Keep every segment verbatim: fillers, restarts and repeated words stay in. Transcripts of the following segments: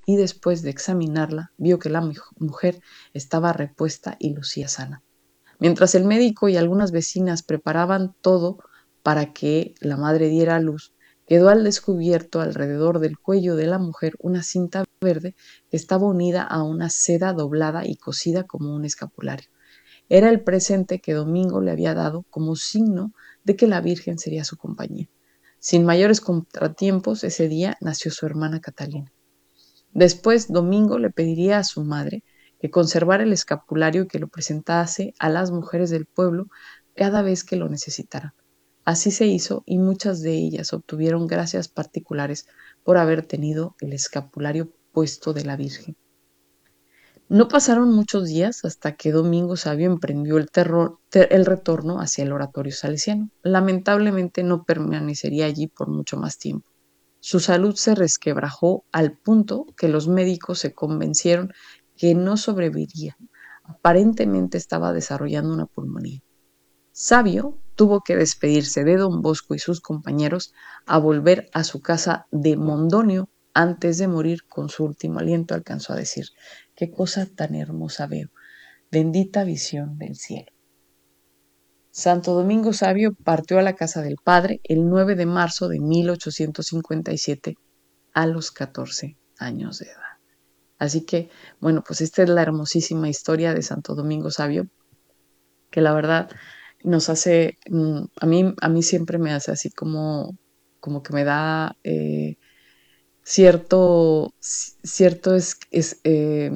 y después de examinarla vio que la mujer estaba repuesta y lucía sana. Mientras el médico y algunas vecinas preparaban todo para que la madre diera a luz, quedó al descubierto alrededor del cuello de la mujer una cinta verde que estaba unida a una seda doblada y cosida como un escapulario. Era el presente que Domingo le había dado como signo de que la Virgen sería su compañía. Sin mayores contratiempos, ese día nació su hermana Catalina. Después, Domingo le pediría a su madre que conservara el escapulario y que lo presentase a las mujeres del pueblo cada vez que lo necesitaran. Así se hizo y muchas de ellas obtuvieron gracias particulares por haber tenido el escapulario puesto de la Virgen. No pasaron muchos días hasta que Domingo Sabio emprendió el, terror, ter, el retorno hacia el oratorio salesiano. Lamentablemente no permanecería allí por mucho más tiempo. Su salud se resquebrajó al punto que los médicos se convencieron que no sobreviviría. Aparentemente estaba desarrollando una pulmonía. Sabio tuvo que despedirse de don Bosco y sus compañeros a volver a su casa de Mondonio. Antes de morir, con su último aliento, alcanzó a decir: «Qué cosa tan hermosa veo, bendita visión del cielo». Santo Domingo Sabio partió a la casa del padre el nueve de marzo de mil ochocientos cincuenta y siete a los catorce años de edad. Así que, bueno, pues esta es la hermosísima historia de Santo Domingo Sabio, que la verdad nos hace, a mí, a mí siempre me hace así como, como que me da eh, cierto, cierto es, es eh,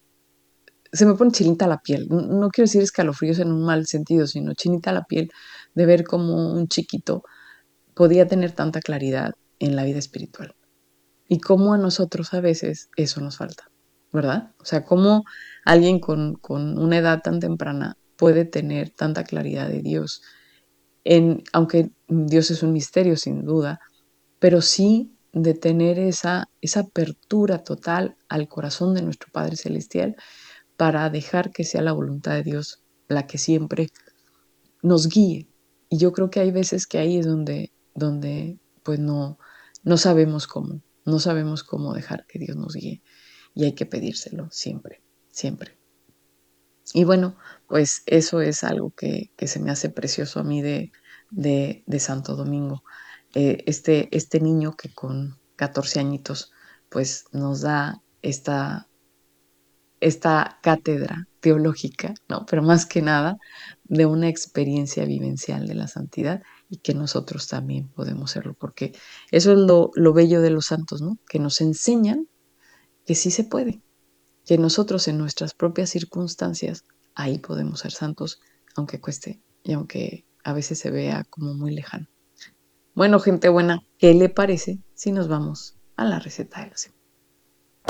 se me pone chinita la piel. No quiero decir escalofríos en un mal sentido, sino chinita la piel de ver cómo un chiquito podía tener tanta claridad en la vida espiritual. Y cómo a nosotros a veces eso nos falta, ¿verdad? O sea, cómo alguien con, con una edad tan temprana puede tener tanta claridad de Dios, en, aunque Dios es un misterio sin duda, pero sí de tener esa, esa apertura total al corazón de nuestro Padre Celestial para dejar que sea la voluntad de Dios la que siempre nos guíe. Y yo creo que hay veces que ahí es donde, donde pues no, no sabemos cómo, no sabemos cómo dejar que Dios nos guíe. Y hay que pedírselo siempre, siempre. Y bueno, pues eso es algo que, que se me hace precioso a mí de, de, de Santo Domingo. Eh, este, este niño que con catorce añitos pues nos da esta, esta cátedra teológica, ¿no? Pero más que nada de una experiencia vivencial de la santidad y que nosotros también podemos serlo, porque eso es lo, lo bello de los santos, ¿no? Que nos enseñan que sí se puede, que nosotros en nuestras propias circunstancias, ahí podemos ser santos, aunque cueste y aunque a veces se vea como muy lejano. Bueno, gente buena, ¿qué le parece si nos vamos a la receta de la semana?